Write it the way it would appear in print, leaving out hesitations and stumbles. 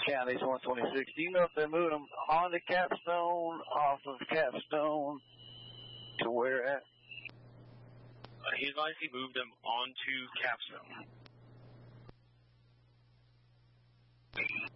County's 126. Do you know if they're moving them on to Capstone, off of Capstone, to where at? He advised he moved them onto Capstone.